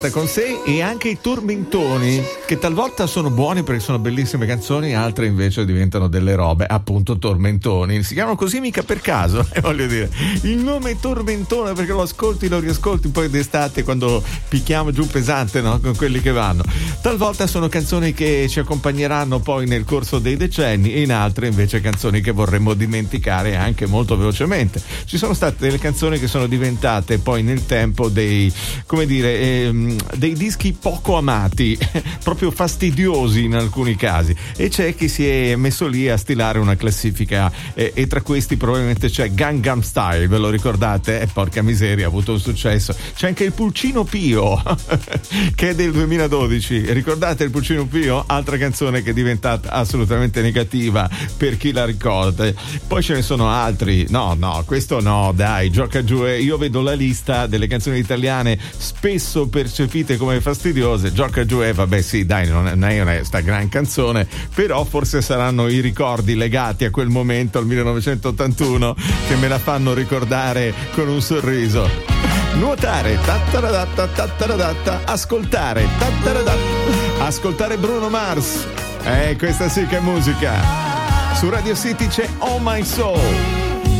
Con sé e anche i tormentoni, che talvolta sono buoni perché sono bellissime canzoni, altre invece diventano delle robe, appunto tormentoni. Si chiamano così mica per caso, voglio dire. Il nome è tormentone perché lo ascolti, lo riascolti poi d'estate quando picchiamo giù pesante, no? Con quelli che vanno. Talvolta sono canzoni che ci accompagneranno poi nel corso dei decenni, e in altre invece canzoni che vorremmo dimenticare anche molto velocemente. Ci sono state delle canzoni che sono diventate poi nel tempo dei, come dire, dei dischi poco amati, proprio fastidiosi in alcuni casi, e c'è chi si è messo lì a stilare una classifica, e tra questi probabilmente c'è Gangnam Style, ve lo ricordate? Porca miseria, ha avuto un successo. C'è anche il Pulcino Pio che è del 2012, ricordate il Pulcino Pio? Altra canzone che è diventata assolutamente negativa per chi la ricorda. Poi ce ne sono altri, no questo no, dai, gioca giù, io vedo la lista delle canzoni italiane spesso percepite come fastidiose, gioca giù, vabbè sì, dai, non è sta gran canzone, però forse saranno i ricordi legati a quel momento, al 1981, che me la fanno ricordare con un sorriso. Nuotare, ascoltare, ascoltare Bruno Mars, questa sì che è musica. Su Radio City c'è Oh My Soul.